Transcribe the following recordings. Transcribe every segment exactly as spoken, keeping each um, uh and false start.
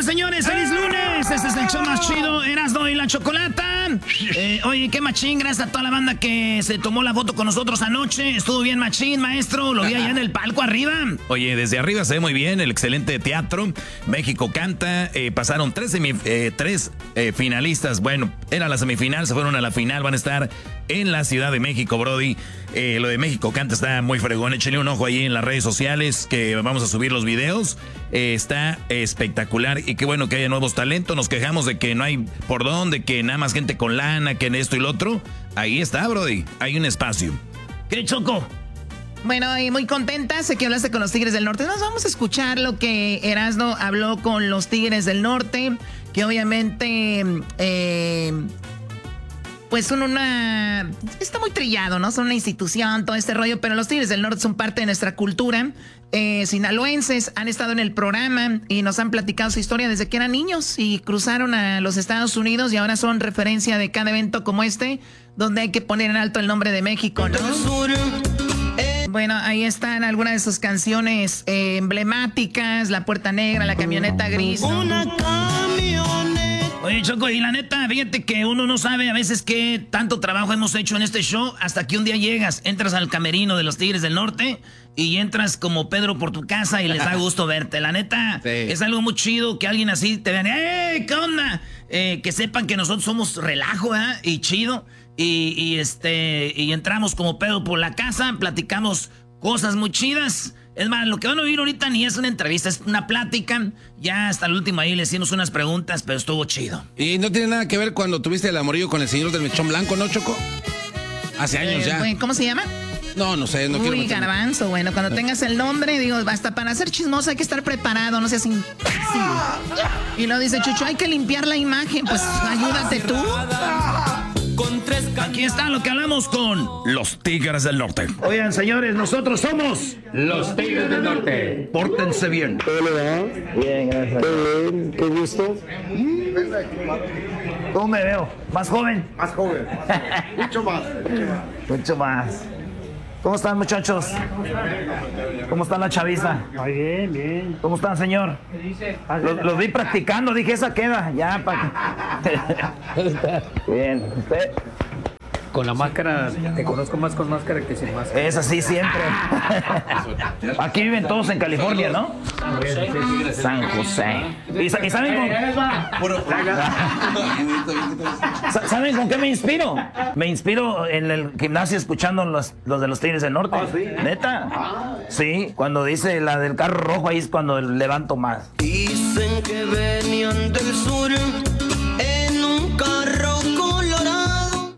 señores, feliz lunes. Este es el show más chido, Erasmo y la Chocolata. Eh, oye, qué machín, gracias a toda la banda que se tomó la foto con nosotros anoche. Estuvo bien machín, maestro, lo vi allá en el palco arriba. Oye, desde arriba se ve muy bien el excelente teatro. México canta, eh, pasaron tres, semi, eh, tres eh, finalistas. Bueno, era la semifinal, se fueron a la final, van a estar en la Ciudad de México, Brody. Eh, lo de México canta está muy fregón. Échenle un ojo ahí en las redes sociales que vamos a subir los videos. Eh, está espectacular y qué bueno que haya nuevos talentos. Nos quejamos de que no hay por dónde, que nada más gente con lana, que en esto y lo otro. Ahí está, Brody. Hay un espacio. ¿Qué, Choco? Bueno, y muy contenta, sé que hablaste con los Tigres del Norte. Nos vamos a escuchar lo que Erasmo habló con los Tigres del Norte, que obviamente, eh, pues son una... Está muy trillado, ¿no? Son una institución, todo este rollo, pero los Tigres del Norte son parte de nuestra cultura. Eh, sinaloenses han estado en el programa y nos han platicado su historia desde que eran niños y cruzaron a los Estados Unidos y ahora son referencia de cada evento como este, donde hay que poner en alto el nombre de México, ¿no? Bueno, ahí están algunas de sus canciones eh, emblemáticas, La Puerta Negra, La Camioneta Gris, ¿no? Una camioneta. Oye, Choco, y la neta, fíjate que uno no sabe a veces qué tanto trabajo hemos hecho en este show hasta que un día llegas, entras al camerino de los Tigres del Norte y entras como Pedro por tu casa y les da gusto verte. La neta, sí. Es algo muy chido que alguien así te vean, ¡eh, qué onda! Eh, que sepan que nosotros somos relajo, ¿eh? Y chido. Y, y este y entramos como pedo por la casa, platicamos cosas muy chidas. Es más, lo que van a oír ahorita ni es una entrevista, es una plática. Ya hasta el último ahí le hicimos unas preguntas, pero estuvo chido. Y no tiene nada que ver cuando tuviste el amorío con el señor del mechón blanco, ¿no, Choco? Hace años eh, ya. ¿Cómo se llama? No, no sé, no Uy, quiero... Uy, Garbanzo, bueno, cuando tengas el nombre, digo, hasta para ser chismoso hay que estar preparado, no seas imbécil. Y luego dice Chucho, hay que limpiar la imagen, pues ayúdate tú. Con tres Aquí está lo que hablamos con los Tigres del Norte. Oigan, señores, nosotros somos los Tigres del Norte. Pórtense bien. Hola, bien, gracias. Qué bien, qué gusto. ¿Cómo me veo? ¿Más joven? Más joven. Mucho más. Mucho más. ¿Cómo están, muchachos? ¿Cómo está la chaviza? Muy bien, bien. ¿Cómo están, señor? Los, los vi practicando, dije, esa queda, ya, para que... Bien, ¿usted? Con la máscara, te conozco más con máscara que sin máscara. Es así siempre. Aquí viven todos en California, ¿no? San José. San José. ¿Y, y saben con... ¿Saben con qué me inspiro? Me inspiro en el gimnasio escuchando los, los de los Tigres del Norte. ¿Ah, sí? ¿Neta? Sí, cuando dice la del carro rojo, ahí es cuando levanto más. Dicen que venían del sur en un carro colorado.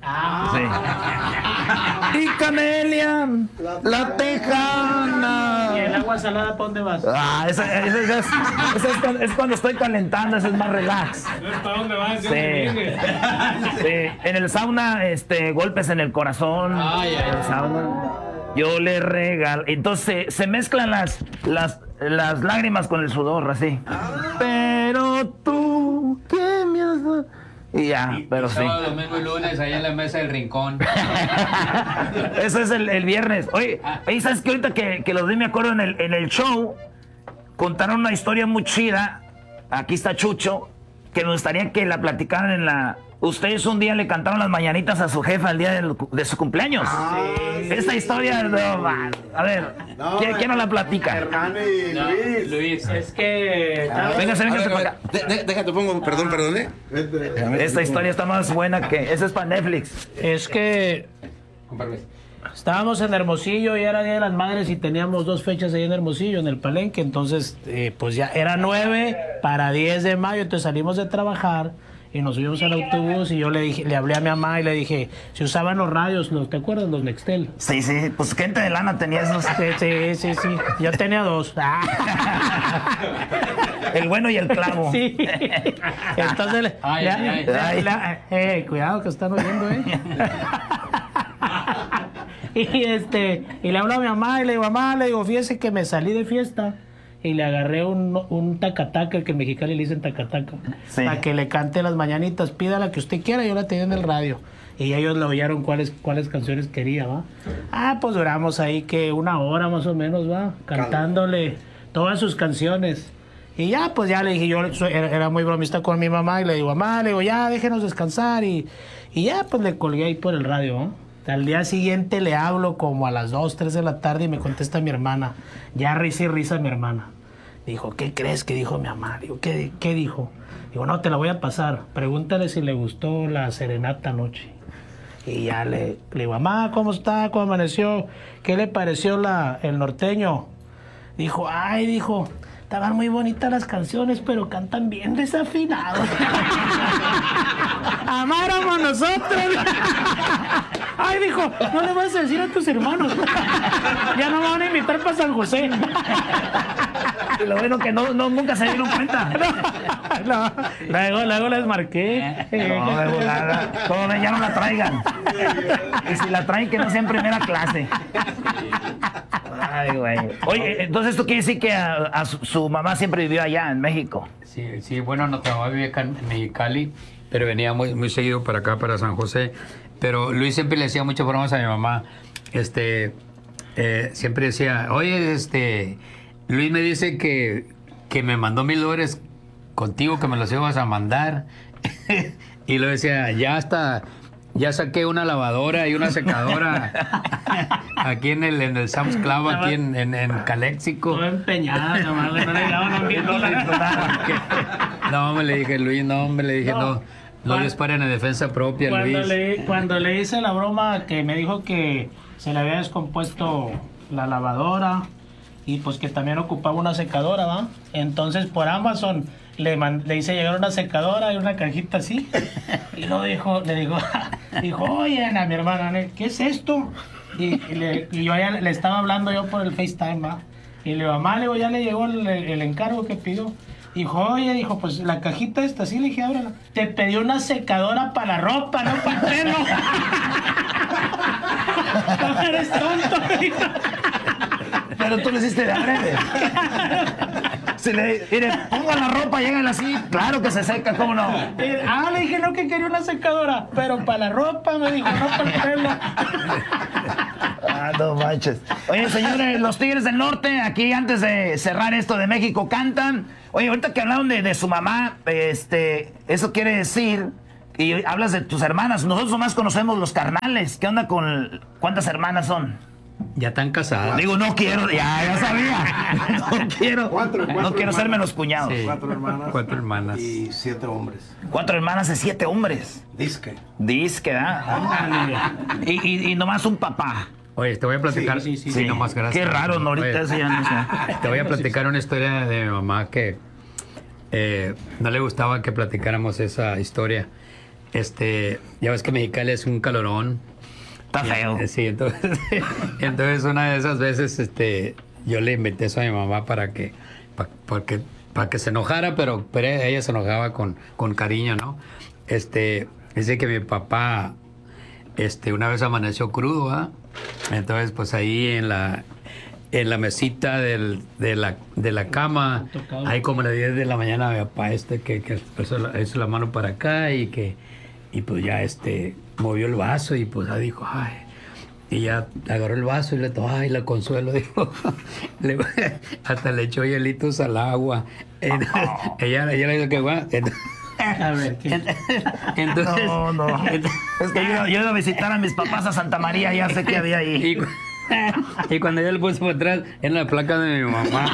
Sí. Y Camelia, la, la tejana. ¿Y el agua salada para dónde vas? Ah, esa, esa, esa, es, esa es, cuando, es cuando estoy calentando, ese es más relax. ¿Para dónde vas? Sí. Sí. En el sauna, este, golpes en el corazón. Ay, ay, en el sauna. Yo le regalo. Entonces se mezclan las, las, las lágrimas con el sudor, así. Pero tú, ¿qué me has dado? Y ya, y, pero y sí. Sábado, domingo y lunes, ahí en la mesa del rincón. Eso es el, el viernes. Oye, oye, ¿sabes qué? Ahorita que, que los vi, me acuerdo en el, en el show, contaron una historia muy chida. Aquí está Chucho, que me gustaría que la platicaran en la... Ustedes un día le cantaron las mañanitas a su jefa el día de, de su cumpleaños. Ah, sí. Esta historia, no, man. A ver, no, ¿quién, ¿quién nos la platica? Hernán y no, Luis. Luis, es que... Ah, véngase, véngase para acá. De, de, déjate, pongo, perdón, perdón, ¿eh? Esta historia está más buena que... Esa es para Netflix. Es que... Estábamos en Hermosillo y era Día de las Madres y teníamos dos fechas ahí en Hermosillo, en el Palenque. Entonces, eh, pues ya era nueve para diez de mayo, entonces salimos de trabajar y nos subimos al autobús y yo le dije, le hablé a mi mamá y le dije, si usaban los radios, ¿los, ¿te acuerdas? Los Nextel. Sí, sí, pues gente de lana tenía esos. Sí, sí, sí, sí. Yo tenía dos. El bueno y el clavo. Sí. Entonces, le, ay, le, ay, le, ay. le, eh, cuidado que están oyendo, ¿eh? Y este, y le hablo a mi mamá y le digo, mamá, le digo, fíjese que me salí de fiesta y le agarré un, un tacataca, que en Mexicali le dicen tacataca, sí, para que le cante las mañanitas, pida la que usted quiera, yo la tenía en el radio. Y ellos le oyeron cuáles, cuáles canciones quería, ¿va? Ah, pues duramos ahí que una hora más o menos, ¿va? Cantándole todas sus canciones. Y ya, pues ya le dije, yo era, era muy bromista con mi mamá y le digo, mamá, le digo, ya, déjenos descansar. Y, y ya, pues le colgué ahí por el radio, ¿no? Al día siguiente le hablo como a las dos, tres de la tarde y me contesta mi hermana. Ya risa y risa mi hermana. Dijo, ¿qué crees que dijo mi mamá? Digo, ¿qué, qué dijo? Digo, no, te la voy a pasar. Pregúntale si le gustó la serenata anoche. Y ya le, le digo, mamá, ¿cómo está? ¿Cómo amaneció? ¿Qué le pareció la, el norteño? Dijo, ay, dijo, estaban muy bonitas las canciones, pero cantan bien desafinados. Amáramos nosotros. Ay, dijo, no le vas a decir a tus hermanos. Ya no me van a invitar para San José. Y lo bueno que no, no nunca se dieron cuenta. No, no. Luego, luego les marqué. No, de volada. Todo bien, ya no la traigan. Y si la traen, que no sea en primera clase. Ay, güey. Oye, entonces esto quiere decir que a, a su, su mamá siempre vivió allá en México. Sí, sí, bueno, nuestra mamá vivía acá en Mexicali, pero venía muy, muy seguido para acá, para San José. Pero Luis siempre le hacía muchas bromas a mi mamá. Este, eh, siempre decía, oye, este, Luis me dice que, que me mandó mil dólares contigo, que me los ibas a mandar. Y luego decía, ya hasta, ya saqué una lavadora y una secadora aquí en el, en el Sam's Club, aquí en, en, en Caléxico. Todo empeñada, nomás, no le daban mil dólares. No, me le dije, Luis, no, me le dije, no. no. No disparen en defensa propia, cuando Luis. Le, cuando le hice la broma que me dijo que se le había descompuesto la lavadora y pues que también ocupaba una secadora, ¿va? Entonces por Amazon le, man, le hice llegar una secadora y una cajita así. Y luego dijo, le dijo, dijo, oye, Ana, mi hermana, ¿qué es esto? Y, y, le, y yo ya le estaba hablando yo por el FaceTime, ¿va? Y le digo, mamá, le digo, ya le llegó el, el encargo que pidió. Dijo, oye, dijo, pues la cajita esta, sí, le dije, ábrela. Te pedí una secadora para la ropa, no para el pelo. No eres tonto, dijo. Pero tú le hiciste de breve. Si le mire, ponga la ropa, lleguen así, claro que se seca, ¿cómo no? Ah, le dije, no, que quería una secadora, pero para la ropa, me dijo, no para el pelo. Ah, no manches. Oye, señores, los Tigres del Norte, aquí antes de cerrar esto de México cantan. Oye, ahorita que hablaron de, de su mamá, este, eso quiere decir, y hablas de tus hermanas, nosotros nomás conocemos los carnales. ¿Qué onda con, cuántas hermanas son? Ya están casadas. Digo, no quiero, ya, ya sabía. No quiero, cuatro, cuatro no quiero ser menos cuñado. Sí. Cuatro hermanas. Cuatro hermanas. Y siete hombres. Cuatro hermanas y siete hombres. Disque. Disque, ¿ah? y, y, y nomás un papá. Oye, te voy a platicar. Sí, sí, sí, sí. nomás gracias. Qué raro, ¿no? Ahorita eso ya no sé. Te voy a platicar una historia de mi mamá que eh, no le gustaba que platicáramos esa historia. Este, ya ves que Mexicali es un calorón. Está feo. Y, sí, entonces, entonces una de esas veces, este, yo le inventé eso a mi mamá para que, pa, porque, para que se enojara, pero, pero ella se enojaba con, con cariño, ¿no? Este, dice que mi papá, este, una vez amaneció crudo, ¿ah? Entonces, pues ahí en la, en la mesita del, de, la, de la cama, ahí como a las diez de la mañana, mi papá, este, que, que puso la, hizo la mano para acá y que, y pues ya, este, movió el vaso y pues ya dijo, ay, y ya agarró el vaso y le dijo, ay, la consuelo, dijo, le, hasta le echó hielitos al agua. Entonces, oh. ella, ella le dijo que va. A ver, ¿qué? Entonces, no, no. Entonces, es que yo, yo iba a visitar a mis papás a Santa María, ya sé que había ahí. Y, y cuando ella le puso por atrás, en la placa de mi mamá.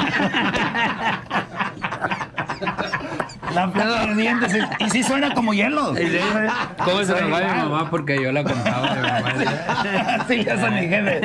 La placa de dientes, y, y sí suena como hielo. ¿Cómo se enojaba mi mamá? Porque yo la contaba de mi mamá. Sí, ya soy mi jefe.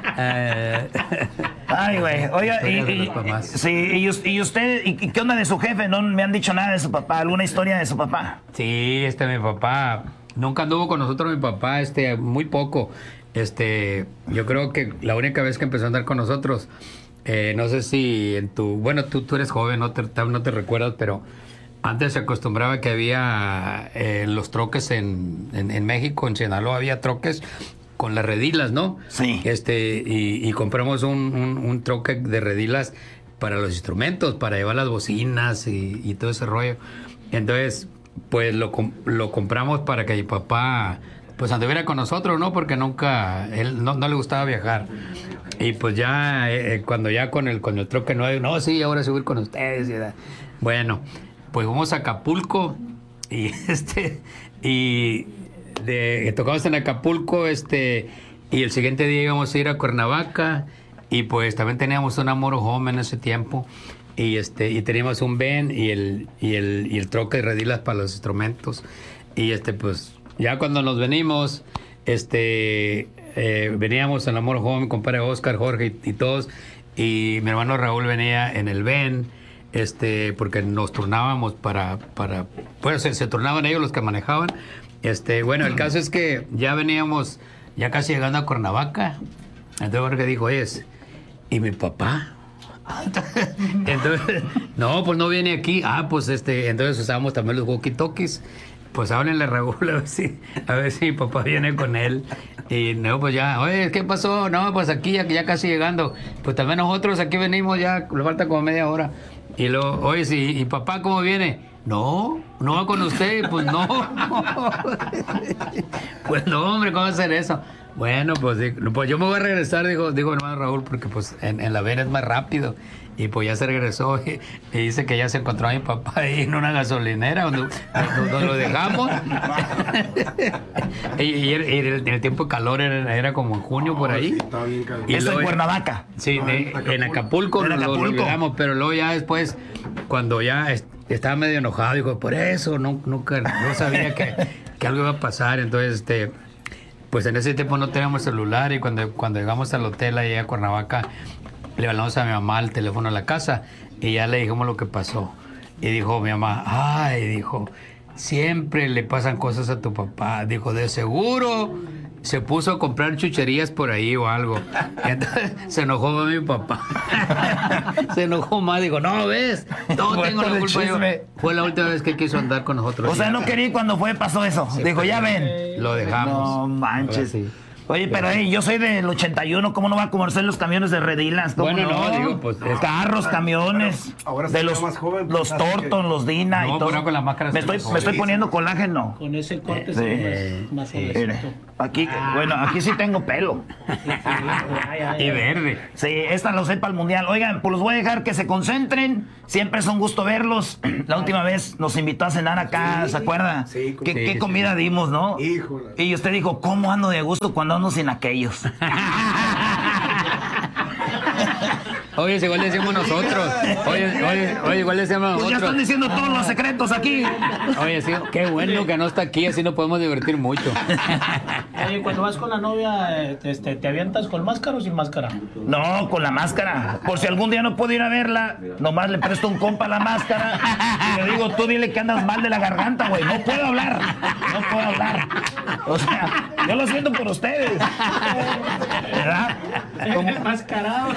Ay, güey. Oiga, y, y, sí, y, y usted, y, ¿qué onda de su jefe? No me han dicho nada de su papá. ¿Alguna historia de su papá? Sí, este, mi papá. Nunca anduvo con nosotros mi papá, este, muy poco. Este, yo creo que la única vez que empezó a andar con nosotros, eh, no sé si en tu, bueno, tú, tú eres joven, no te, no te recuerdas, pero antes se acostumbraba que había eh, los troques en, en, en México, en Sinaloa había troques con las redilas, ¿no? Sí. Este, y, y compramos un, un, un troque de redilas para los instrumentos, para llevar las bocinas y, y todo ese rollo. Entonces, pues lo, lo compramos para que mi papá pues anduviera con nosotros, ¿no? Porque nunca, él no, no le gustaba viajar. Y pues ya, eh, cuando ya con el, con el troque nuevo, no, sí, ahora subir con ustedes. Y, bueno, pues fuimos a Acapulco y este, y de, tocamos en Acapulco, este, y el siguiente día íbamos a ir a Cuernavaca, y pues también teníamos un motorhome en ese tiempo, y este, y teníamos un van y el, y el, y el troque de redilas para los instrumentos, y este, pues, ya cuando nos venimos, este, eh, veníamos en la motorhome, compadre Oscar, Jorge y, y todos, y mi hermano Raúl venía en el van, este, porque nos turnábamos para, para, pues se, se turnaban ellos los que manejaban. Este, bueno, el caso es que ya veníamos, ya casi llegando a Cuernavaca. Entonces Jorge dijo, es, ¿y mi papá? Entonces, no, pues no viene aquí. Ah, pues este, entonces usábamos también los walkie-talkies. Pues háblenle a Raúl a ver si, a ver si papá viene con él. Y no, pues ya, oye, ¿qué pasó? No, pues aquí ya, ya casi llegando. Pues también nosotros aquí venimos ya, le falta como media hora. Y luego, oye, sí, ¿y papá cómo viene? No, no va con usted, pues no. Pues no, hombre, ¿cómo va a hacer eso? Bueno, pues, pues yo me voy a regresar, dijo, dijo hermano Raúl, porque pues en, en la vena es más rápido. Y pues ya se regresó y, y dice que ya se encontró a mi papá ahí en una gasolinera donde, donde lo dejamos. y, y, y el, el tiempo de calor era, era como en junio por ahí. Y eso en Cuernavaca. Sí, de, en Acapulco, en Acapulco. Lo olvidamos, pero luego ya después, cuando ya estaba medio enojado, dijo, por eso no, nunca, no sabía que, que algo iba a pasar. Entonces, este, pues en ese tiempo no teníamos celular, y cuando, cuando llegamos al hotel ahí a Cuernavaca, le hablamos a mi mamá al teléfono a la casa y ya le dijimos lo que pasó. Y dijo mi mamá, ay, dijo, siempre le pasan cosas a tu papá. Dijo, de seguro se puso a comprar chucherías por ahí o algo. Y entonces se enojó mi papá. Se enojó más, dijo, no, ¿ves? No tengo la culpa yo. Fue la última vez que quiso andar con nosotros. O sea, no quería, cuando fue pasó eso. Sí, dijo, ya ven. Lo dejamos. No manches. Sí. Oye, pero hey, yo soy del ochenta y uno, ¿cómo no va a conocer los camiones de Redilas? Bueno, no? no, digo, pues... Es... Carros, camiones, bueno, ahora de los, más joven, los Thornton, que... los Dina no, y todo. No, con las máscaras... Me estoy, me estoy poniendo colágeno. Con ese corte eh, sí, más, sí, más mire, aquí, ah. bueno, aquí sí tengo pelo. Y verde. Sí, esta lo sé para el mundial. Oigan, pues los voy a dejar que se concentren. Siempre es un gusto verlos. La última vez nos invitó a cenar acá, sí, ¿se acuerda? Sí, ¿Qué, sí, qué sí. comida dimos, no? Híjole. Y usted dijo, ¿cómo ando de gusto cuando ando sin aquellos? Oye, igual decimos nosotros. Oye, oye, oye, igual decimos nosotros. Pues ya están diciendo todos los secretos aquí. Oye, sí, qué bueno que no está aquí, así nos podemos divertir mucho. Oye, cuando vas con la novia, este, ¿te avientas con máscara o sin máscara? No, con la máscara. Por si algún día no puedo ir a verla, nomás le presto un compa la máscara y le digo, tú dile que andas mal de la garganta, güey. No puedo hablar. No puedo hablar. O sea, yo lo siento por ustedes. ¿Verdad? Como... Enmascarado.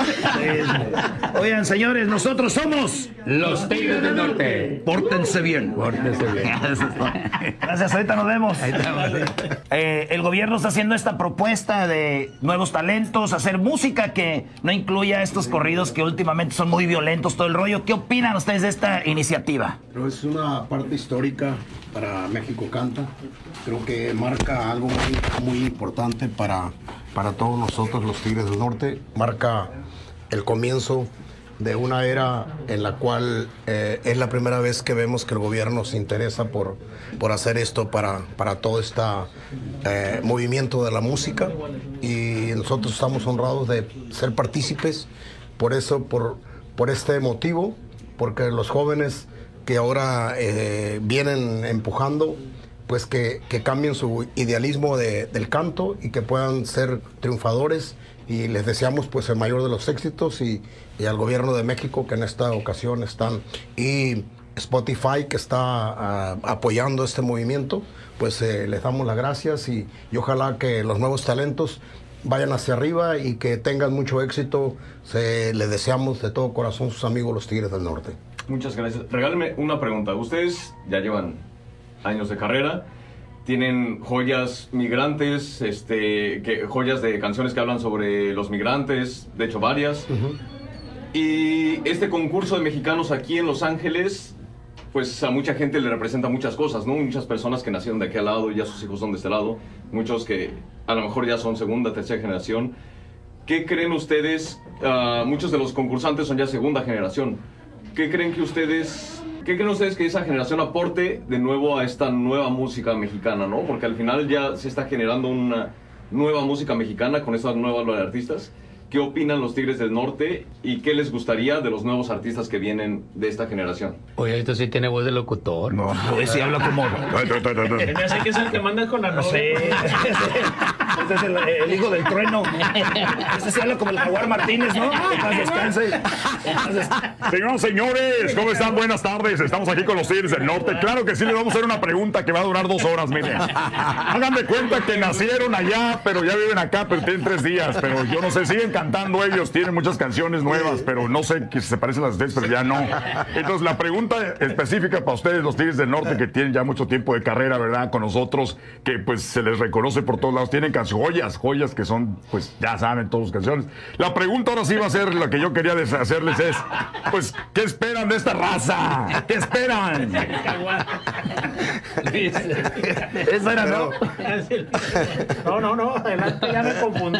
Oigan, señores, nosotros somos los Tigres del Norte. Pórtense bien. Pórtense bien. Gracias, ahorita nos vemos. Ahí estamos, sí. eh, el gobierno está haciendo esta propuesta de nuevos talentos, hacer música que no incluya estos corridos que últimamente son muy violentos, todo el rollo. ¿Qué opinan ustedes de esta iniciativa? Pero es una parte histórica para México Canta. Creo que marca algo muy, muy importante para, para todos nosotros los Tigres del Norte. Marca el comienzo de una era en la cual eh, es la primera vez que vemos que el gobierno se interesa por, por hacer esto para, para todo este eh, movimiento de la música, y nosotros estamos honrados de ser partícipes por eso, por, por este motivo, porque los jóvenes que ahora eh, vienen empujando, pues que, que cambien su idealismo de, del canto y que puedan ser triunfadores, y les deseamos pues el mayor de los éxitos, y, y al gobierno de México que en esta ocasión están, y Spotify que está uh, apoyando este movimiento, pues eh, les damos las gracias, y, y ojalá que los nuevos talentos vayan hacia arriba y que tengan mucho éxito. Se, les deseamos de todo corazón sus amigos los Tigres del Norte. Muchas gracias. Regálame una pregunta. Ustedes ya llevan años de carrera, tienen joyas migrantes, este, que, joyas de canciones que hablan sobre los migrantes, de hecho varias. Uh-huh. Y este concurso de mexicanos aquí en Los Ángeles pues a mucha gente le representa muchas cosas, ¿no? Muchas personas que nacieron de aquel lado y ya sus hijos son de este lado, muchos que a lo mejor ya son segunda, tercera generación. ¿Qué creen ustedes? Uh, muchos de los concursantes son ya segunda generación. ¿Qué creen que ustedes, qué creen ustedes que esa generación aporte de nuevo a esta nueva música mexicana, ¿no? Porque al final ya se está generando una nueva música mexicana con estas nuevas artistas. ¿Qué opinan los Tigres del Norte y qué les gustaría de los nuevos artistas que vienen de esta generación? Oye, esto sí tiene voz de locutor. No, pues sí habla como... Me hace que es el que manda con la novia. Este es el, el hijo del trueno. Este se habla como el Jaguar Martínez, ¿no? Que descanse. Señoras, señores, ¿cómo están? Buenas tardes. Estamos aquí con los Tigres del Norte. Claro que sí, les vamos a hacer una pregunta que va a durar dos horas, miren. Hagan de cuenta que nacieron allá, pero ya viven acá, pero tienen tres días. Pero yo no sé, siguen cantando ellos, tienen muchas canciones nuevas, pero no sé que se parecen a las de ustedes, pero ya no. Entonces, la pregunta específica para ustedes, los Tigres del Norte, que tienen ya mucho tiempo de carrera, ¿verdad? Con nosotros, que pues se les reconoce por todos lados, tienen canciones, joyas, joyas que son, pues ya saben, todas sus canciones. La pregunta ahora sí va a ser la que yo quería hacerles es, pues, ¿qué esperan de esta raza? ¿Qué esperan? Eso era, ¿no? No, no, no, adelante, ya me confundí.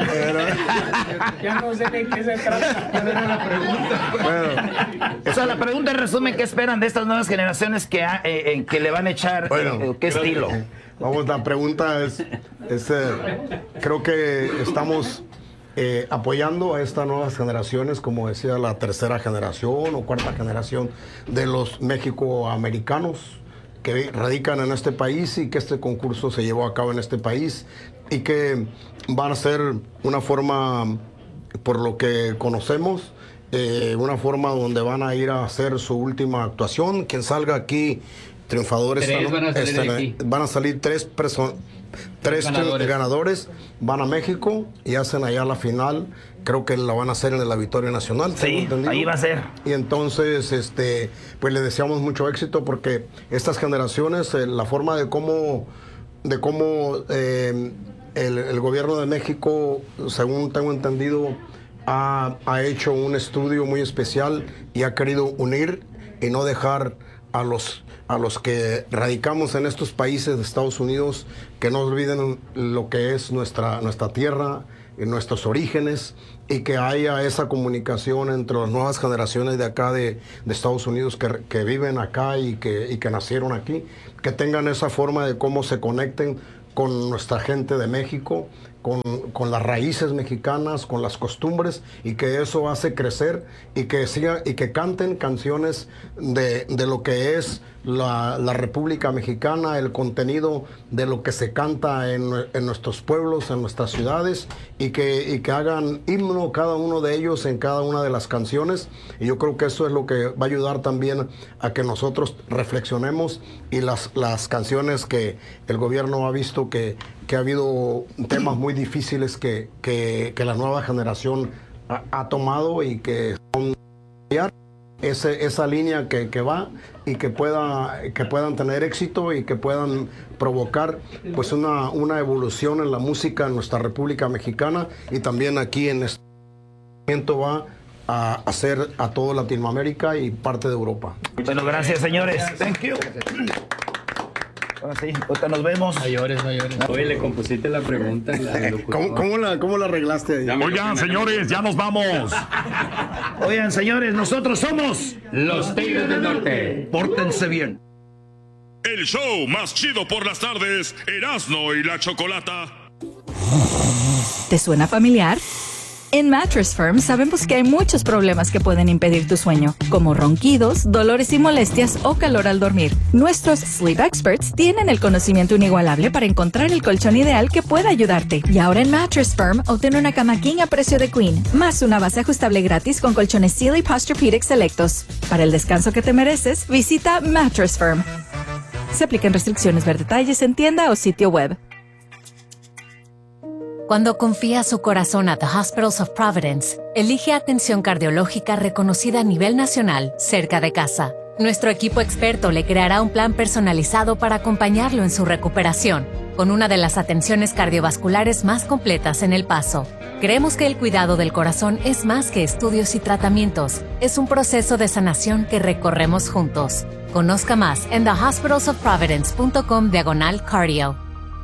Ya no sé de qué se trata. Era la pregunta. Bueno, o sea, la pregunta en resumen, ¿qué esperan de estas nuevas generaciones que, eh, en que le van a echar? Bueno, eh, ¿qué estilo? Vamos, la pregunta es, es eh, creo que estamos eh, apoyando a estas nuevas generaciones, como decía, la tercera generación o cuarta generación de los mexicoamericanos que radican en este país y que este concurso se llevó a cabo en este país y que van a ser una forma, por lo que conocemos, eh, una forma donde van a ir a hacer su última actuación. Quien salga aquí triunfadores Tres esta- van a salir esta- aquí. van a salir tres personas. Tres ganadores. ganadores. Van a México y hacen allá la final. Creo que la van a hacer en el Auditorio Nacional. Sí, tengo entendido. ahí va a ser. Y entonces, este, pues le deseamos mucho éxito porque estas generaciones, eh, la forma de cómo, de cómo eh, el, el gobierno de México, según tengo entendido, ha, ha hecho un estudio muy especial y ha querido unir y no dejar a los a los que radicamos en estos países de Estados Unidos, que no olviden lo que es nuestra, nuestra tierra y nuestros orígenes, y que haya esa comunicación entre las nuevas generaciones de acá de, de Estados Unidos que, que viven acá y que, y que nacieron aquí, que tengan esa forma de cómo se conecten con nuestra gente de México, con, con las raíces mexicanas, con las costumbres, y que eso hace crecer y que siga, y que canten canciones de, de lo que es la, la República Mexicana, el contenido de lo que se canta en, en nuestros pueblos, en nuestras ciudades, y que, y que hagan himno cada uno de ellos en cada una de las canciones. Y yo creo que eso es lo que va a ayudar también a que nosotros reflexionemos y las, las canciones que el gobierno ha visto que, que ha habido temas muy difíciles que, que, que la nueva generación ha, ha tomado y que son ese, esa línea que, que va y que, pueda, que puedan tener éxito y que puedan provocar pues una, una evolución en la música en nuestra República Mexicana y también aquí en este momento va a hacer a toda Latinoamérica y parte de Europa. Bueno, gracias, señores. Thank you. Ahora sí, ahorita nos vemos. Mayores, mayores. Oye, le compusiste la pregunta. La ¿Cómo, cómo, la, ¿Cómo la arreglaste? Oigan, señores, ya nos vamos. Oigan, señores, nosotros somos los Tigres del Norte. Pórtense bien. El show más chido por las tardes, Erasmo y la Chocolata. ¿Te suena familiar? En Mattress Firm sabemos que hay muchos problemas que pueden impedir tu sueño, como ronquidos, dolores y molestias o calor al dormir. Nuestros Sleep Experts tienen el conocimiento inigualable para encontrar el colchón ideal que pueda ayudarte. Y ahora en Mattress Firm obtén una cama King a precio de Queen, más una base ajustable gratis con colchones Sealy Posturepedic selectos. Para el descanso que te mereces, visita Mattress Firm. Se aplican restricciones, ver detalles en tienda o sitio web. Cuando confía su corazón a The Hospitals of Providence, elige atención cardiológica reconocida a nivel nacional cerca de casa. Nuestro equipo experto le creará un plan personalizado para acompañarlo en su recuperación, con una de las atenciones cardiovasculares más completas en El Paso. Creemos que el cuidado del corazón es más que estudios y tratamientos. Es un proceso de sanación que recorremos juntos. Conozca más en the hospitals of providence punto com diagonal cardio.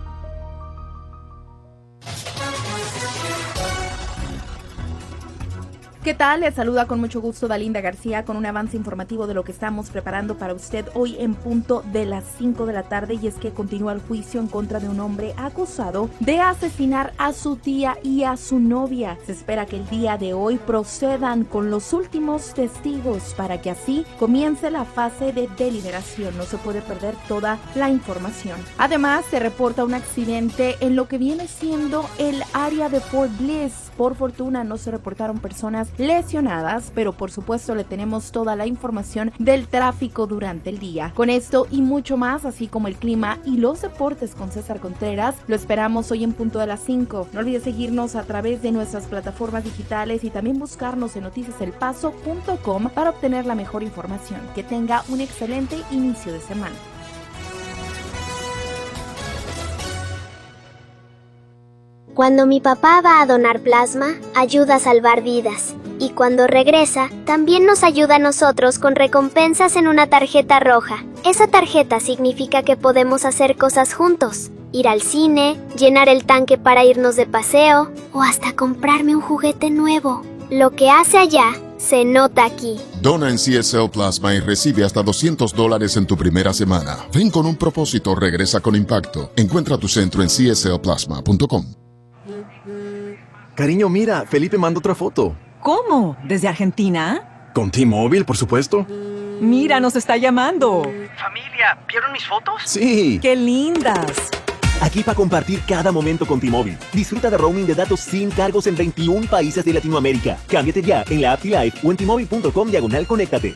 ¿Qué tal? Les saluda con mucho gusto Dalinda García con un avance informativo de lo que estamos preparando para usted hoy en punto de las cinco de la tarde, y es que continúa el juicio en contra de un hombre acusado de asesinar a su tía y a su novia. Se espera que el día de hoy procedan con los últimos testigos para que así comience la fase de deliberación. No se puede perder toda la información. Además, se reporta un accidente en lo que viene siendo el área de Fort Bliss. Por fortuna no se reportaron personas lesionadas, pero por supuesto le tenemos toda la información del tráfico durante el día. Con esto y mucho más, así como el clima y los deportes con César Contreras, lo esperamos hoy en punto de las cinco. No olvides seguirnos a través de nuestras plataformas digitales y también buscarnos en noticias el paso punto com para obtener la mejor información. Que tenga un excelente inicio de semana. Cuando mi papá va a donar plasma, ayuda a salvar vidas. Y cuando regresa, también nos ayuda a nosotros con recompensas en una tarjeta roja. Esa tarjeta significa que podemos hacer cosas juntos. Ir al cine, llenar el tanque para irnos de paseo, o hasta comprarme un juguete nuevo. Lo que hace allá, se nota aquí. Dona en C S L Plasma y recibe hasta doscientos dólares en tu primera semana. Ven con un propósito, regresa con impacto. Encuentra tu centro en c s l plasma punto com. Cariño, mira, Felipe mandó otra foto. ¿Cómo? ¿Desde Argentina? Con T-Mobile, por supuesto. Mira, nos está llamando. Familia, ¿vieron mis fotos? Sí. ¡Qué lindas! Aquí para compartir cada momento con T-Mobile. Disfruta de roaming de datos sin cargos en veintiún países de Latinoamérica. Cámbiate ya en la app T-Life o en T-Mobile punto com diagonal conéctate.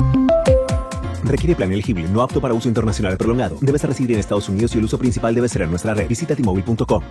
Requiere plan elegible, no apto para uso internacional prolongado. Debes residir en Estados Unidos y el uso principal debe ser en nuestra red. Visita T Mobile punto com.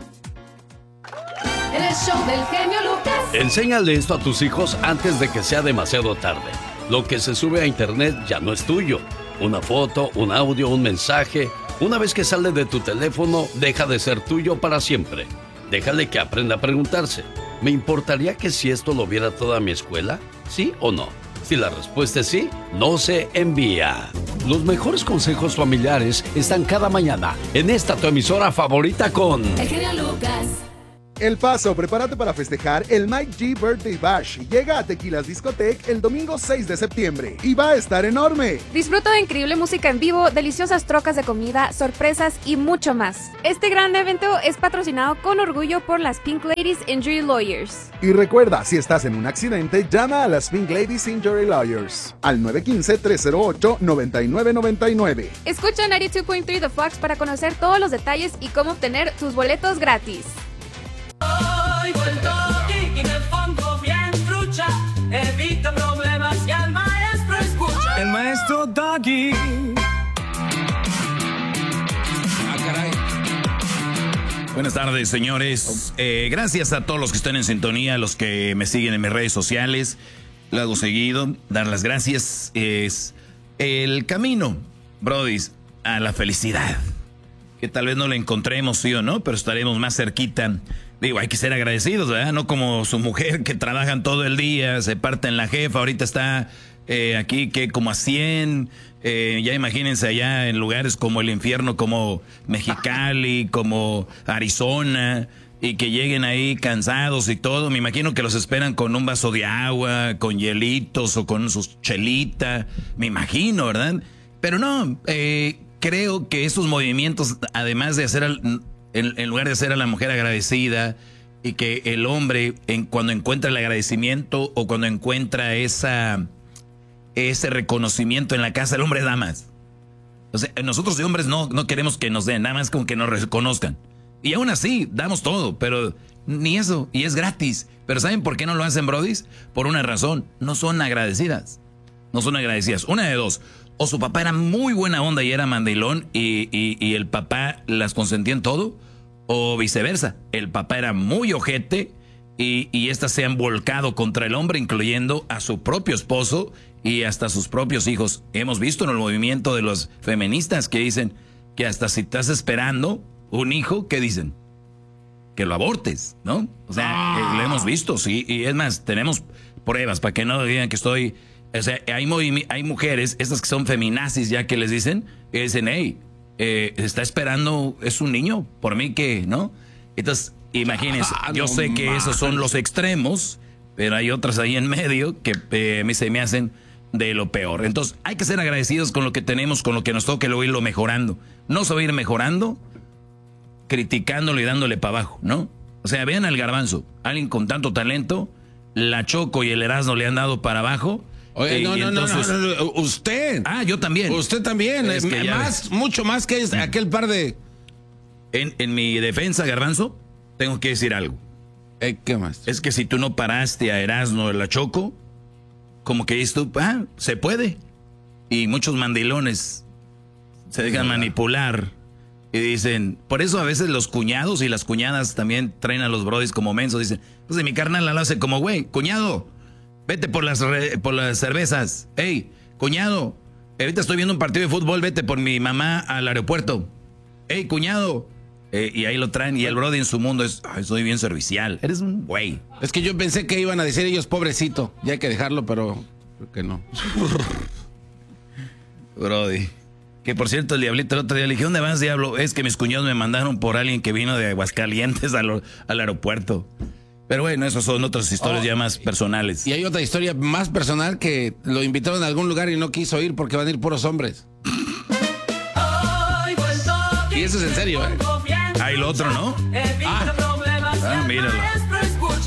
El show del genio Lucas. Enséñale esto a tus hijos antes de que sea demasiado tarde. Lo que se sube a internet ya no es tuyo. Una foto, un audio, un mensaje. Una vez que sale de tu teléfono, deja de ser tuyo para siempre. Déjale que aprenda a preguntarse: ¿me importaría que si esto lo viera toda mi escuela? ¿Sí o no? Si la respuesta es sí, no se envía. Los mejores consejos familiares están cada mañana en esta tu emisora favorita con El genio Lucas. El Paso, prepárate para festejar el Mike G Birthday Bash. Llega a Tequilas Discotech el domingo seis de septiembre y va a estar enorme. Disfruta de increíble música en vivo, deliciosas trocas de comida, sorpresas y mucho más. Este gran evento es patrocinado con orgullo por las Pink Ladies Injury Lawyers. Y recuerda, si estás en un accidente, llama a las Pink Ladies Injury Lawyers al nueve uno cinco, tres cero ocho, nueve nueve nueve nueve. Escucha noventa y dos punto tres The Fox para conocer todos los detalles y cómo obtener tus boletos gratis. Hoy vuelto y me pongo bien trucha, evito problemas y al maestro escucha. El maestro Doggy. Ah, caray. Buenas tardes, señores. Eh, gracias a todos los que están en sintonía, los que me siguen en mis redes sociales. Lo hago seguido. Dar las gracias es el camino, brodis, a la felicidad. Que tal vez no la encontremos, sí o no, pero estaremos más cerquita. Digo, hay que ser agradecidos, ¿verdad? No como su mujer, que trabajan todo el día, se parten la jefa, ahorita está eh, aquí que como a cien, eh, ya imagínense allá en lugares como el infierno, como Mexicali, como Arizona, y que lleguen ahí cansados y todo. Me imagino que los esperan con un vaso de agua, con hielitos o con sus chelitas, me imagino, ¿verdad? Pero no, eh, creo que esos movimientos, además de hacer... Al, En, en lugar de ser a la mujer agradecida, y que el hombre en, cuando encuentra el agradecimiento o cuando encuentra esa ese reconocimiento en la casa, el hombre da más. O sea, nosotros de hombres no, no queremos que nos den, nada más como que nos reconozcan. Y aún así, damos todo, pero ni eso, y es gratis. Pero ¿saben por qué no lo hacen, brodis? Por una razón, no son agradecidas. No son agradecidas. Una de dos. O su papá era muy buena onda y era mandilón y, y, y el papá las consentía en todo, o viceversa. El papá era muy ojete y, y estas se han volcado contra el hombre, incluyendo a su propio esposo, y hasta sus propios hijos. Hemos visto en el movimiento de los feministas que dicen que hasta si estás esperando un hijo, ¿qué dicen? Que lo abortes, ¿no? O sea, ah. eh, lo hemos visto, sí. Y es más, tenemos pruebas para que no digan que estoy... O sea, hay, hay mujeres, estas que son feminazis ya que les dicen, que dicen, hey, eh, está esperando, es un niño, por mí que, ¿no? Entonces, imagínense, ah, yo no sé que man. esos son los extremos, pero hay otras ahí en medio que eh, a mí se me hacen de lo peor. Entonces, hay que ser agradecidos con lo que tenemos, con lo que nos toque, luego irlo mejorando. No se va a ir mejorando criticándolo y dándole para abajo, ¿no? O sea, vean al Garbanzo, alguien con tanto talento, la Choco y el Erasmo le han dado para abajo. Oye, no, no, entonces, no, no, no, usted. Ah, yo también. Usted también, es que más, mucho más que es aquel par de... En, en mi defensa, Garbanzo, tengo que decir algo. Eh, ¿Qué más? Es que si tú no paraste a Erasmo de la Choco, como que dices tú, ah, se puede. Y muchos mandilones se dejan manipular y dicen, por eso a veces los cuñados y las cuñadas también traen a los brodis como mensos, dicen, pues mi carnal la hace como, güey, cuñado, vete por las, re, por las cervezas, hey, cuñado, ahorita estoy viendo un partido de fútbol, vete por mi mamá al aeropuerto, hey, cuñado, eh, y ahí lo traen, y el brody en su mundo es, ay, soy bien servicial, eres un güey. Es que yo pensé que iban a decir ellos, pobrecito, ya hay que dejarlo, pero creo que no. Brody. Que por cierto, el diablito el otro día le dije, ¿dónde vas, diablo? Es que mis cuñados me mandaron por alguien que vino de Aguascalientes al, al aeropuerto. Pero bueno, esas son otras historias oh, ya más personales. Y hay otra historia más personal que lo invitaron a algún lugar y no quiso ir porque van a ir puros hombres. Y eso es en serio, ¿eh? Ah, y lo otro, ¿no? Ah, ah míralo.